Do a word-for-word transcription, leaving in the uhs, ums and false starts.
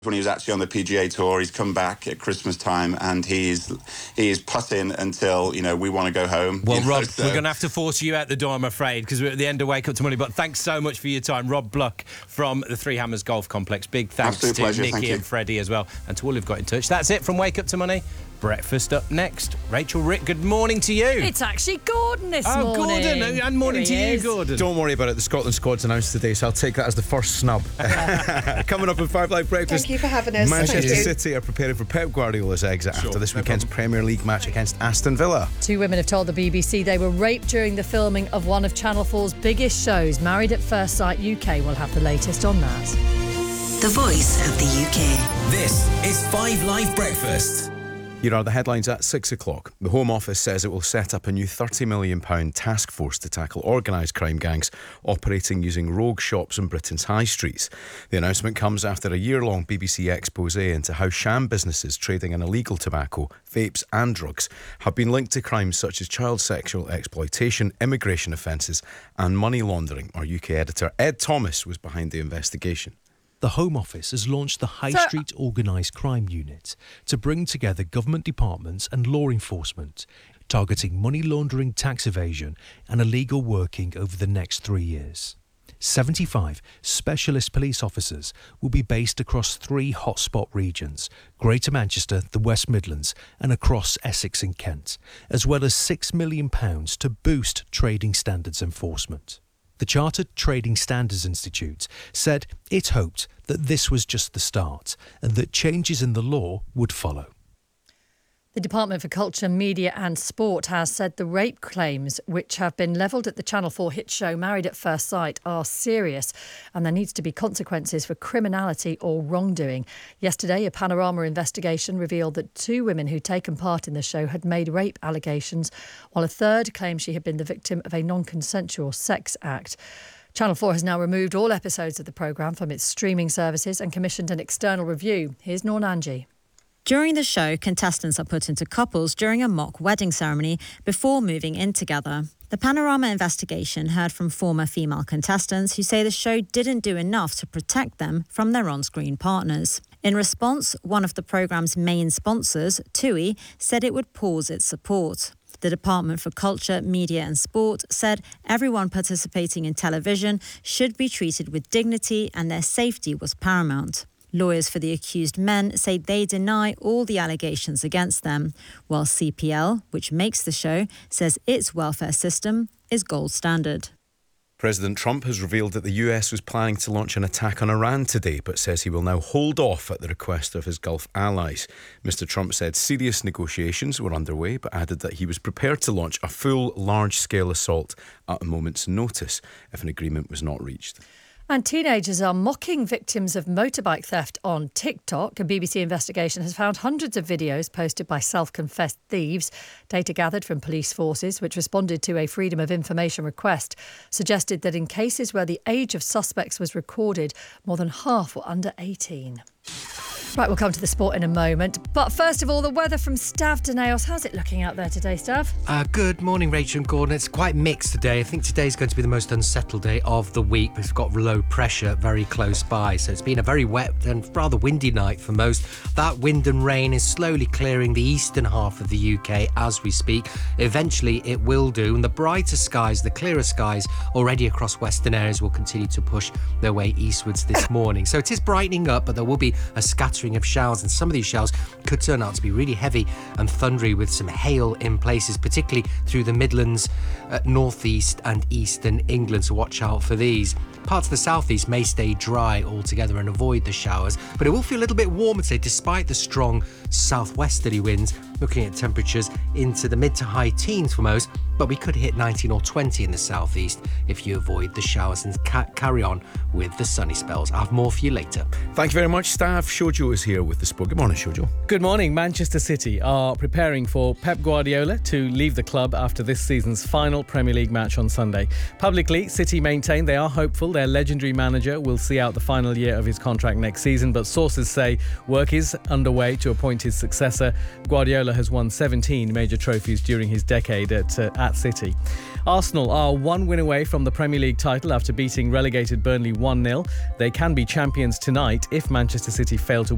When he was actually on the P G A Tour, he's come back at Christmas time, and he's he's putting until, you know, we want to go home. Well, you know, Rob, so. we're going to have to force you out the door, I'm afraid, because we're at the end of Wake Up to Money. But thanks so much for your time. Rob Bluck from the Three Hammers Golf Complex. Big thanks Absolute to pleasure. Nikki Thank and you. Freddie as well, and to all who've got in touch. That's it from Wake Up to Money. Breakfast up next. Rachel Rick, good morning to you. It's actually Gordon this oh, morning. Oh, Gordon, and morning to you, is. Gordon. Don't worry about it. The Scotland squad's announced today, so I'll take that as the first snub. Coming up in Five Live Breakfast. Thank you for having us. Manchester Thank you. City are preparing for Pep Guardiola's exit Sure, after this no weekend's problem. Premier League match against Aston Villa. Two women have told the B B C they were raped during the filming of one of Channel four's biggest shows, Married at First Sight U K. We'll have the latest on that. The voice of the U K. This is Five Live Breakfast. Here are the headlines at six o'clock. The Home Office says it will set up a new thirty million pounds task force to tackle organised crime gangs operating using rogue shops on Britain's high streets. The announcement comes after a year-long B B C expose into how sham businesses trading in illegal tobacco, vapes and drugs have been linked to crimes such as child sexual exploitation, immigration offences and money laundering. Our U K editor Ed Thomas was behind the investigation. The Home Office has launched the High So- Street Organised Crime Unit to bring together government departments and law enforcement, targeting money laundering, tax evasion and illegal working over the next three years. seventy-five specialist police officers will be based across three hotspot regions, Greater Manchester, the West Midlands and across Essex and Kent, as well as six million pounds to boost trading standards enforcement. The Chartered Trading Standards Institute said it hoped that this was just the start and that changes in the law would follow. The Department for Culture, Media and Sport has said the rape claims which have been levelled at the Channel four hit show Married at First Sight are serious and there needs to be consequences for criminality or wrongdoing. Yesterday, a Panorama investigation revealed that two women who'd taken part in the show had made rape allegations, while a third claimed she had been the victim of a non-consensual sex act. Channel four has now removed all episodes of the programme from its streaming services and commissioned an external review. Here's Norn Angie. During the show, contestants are put into couples during a mock wedding ceremony before moving in together. The Panorama investigation heard from former female contestants who say the show didn't do enough to protect them from their on-screen partners. In response, one of the programme's main sponsors, TUI, said it would pause its support. The Department for Culture, Media and Sport said everyone participating in television should be treated with dignity and their safety was paramount. Lawyers for the accused men say they deny all the allegations against them, while C P L, which makes the show, says its welfare system is gold standard. President Trump has revealed that the U S was planning to launch an attack on Iran today, but says he will now hold off at the request of his Gulf allies. Mister Trump said serious negotiations were underway, but added that he was prepared to launch a full, large-scale assault at a moment's notice if an agreement was not reached. And teenagers are mocking victims of motorbike theft on TikTok. A B B C investigation has found hundreds of videos posted by self-confessed thieves. Data gathered from police forces, which responded to a Freedom of Information request, suggested that in cases where the age of suspects was recorded, more than half were under eighteen. Right, we'll come to the sport in a moment. But first of all, the weather from Stav Danaos. How's it looking out there today, Stav? Uh, good morning, Rachel and Gordon. It's quite mixed today. I think today's going to be the most unsettled day of the week. We've got low pressure very close by, so it's been a very wet and rather windy night for most. That wind and rain is slowly clearing the eastern half of the U K as we speak. Eventually it will do, and the brighter skies, the clearer skies already across western areas will continue to push their way eastwards this morning. So it is brightening up, but there will be a scattering of showers, and some of these showers could turn out to be really heavy and thundery with some hail in places, particularly through the Midlands, uh, northeast and eastern England, so watch out for these. Parts of the southeast may stay dry altogether and avoid the showers, but it will feel a little bit warmer today despite the strong southwesterly winds, looking at temperatures into the mid to high teens for most, but we could hit nineteen or twenty in the southeast if you avoid the showers and ca- carry on with the sunny spells. I'll have more for you later. Thank you very much, Stav. Shojo is here with the sport. Good morning, Shojo. Good morning. Manchester City are preparing for Pep Guardiola to leave the club after this season's final Premier League match on Sunday. Publicly, City maintain they are hopeful their legendary manager will see out the final year of his contract next season, but sources say work is underway to appoint his successor. Guardiola has won seventeen major trophies during his decade at, uh, at City. Arsenal are one win away from the Premier League title after beating relegated Burnley one nil. They can be champions tonight if Manchester City fail to